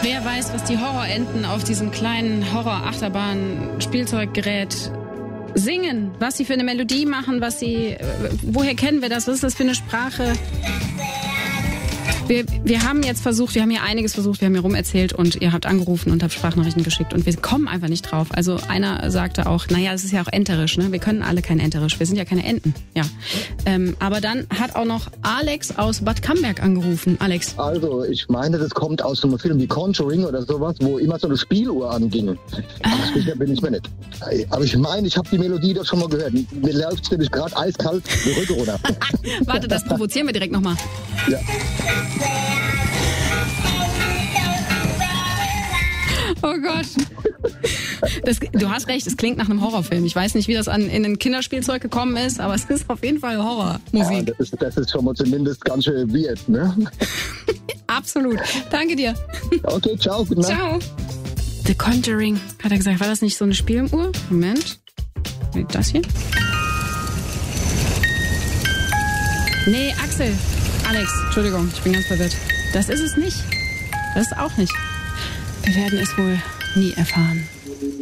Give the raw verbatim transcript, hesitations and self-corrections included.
Wer weiß, was die Horrorenten auf diesem kleinen Horror-Achterbahn-Spielzeuggerät singen, was sie für eine Melodie machen, was sie, woher kennen wir das, was ist das für eine Sprache? Wir, wir haben jetzt versucht, wir haben hier einiges versucht, wir haben hier rumerzählt und ihr habt angerufen und habt Sprachnachrichten geschickt und wir kommen einfach nicht drauf. Also einer sagte auch, naja, es ist ja auch enterisch, ne? Wir können alle kein enterisch, wir sind ja keine Enten. Ja. Ähm, aber dann hat auch noch Alex aus Bad Camberg angerufen. Alex. Also, ich meine, das kommt aus so einem Film wie Conjuring oder sowas, wo immer so eine Spieluhr anging. Ah. Sicher bin ich mir nicht. Aber ich meine, ich habe die Melodie doch schon mal gehört. Mir läuft nämlich gerade eiskalt die Rücken runter. Warte, das provozieren wir direkt nochmal. Ja. Oh Gott. Das, du hast recht, es klingt nach einem Horrorfilm. Ich weiß nicht, wie das an, in ein Kinderspielzeug gekommen ist, aber es ist auf jeden Fall Horrormusik. Ja, das, ist, das ist schon mal zumindest ganz schön weird, ne? Absolut. Danke dir. Okay, ciao. Guten Nacht. Ciao. The Conjuring, hat er gesagt. War das nicht so eine Spieluhr? Moment. Das hier? Nee, Axel. Alex, Entschuldigung, ich bin ganz verwirrt. Das ist es nicht. Das ist auch nicht. Wir werden es wohl nie erfahren.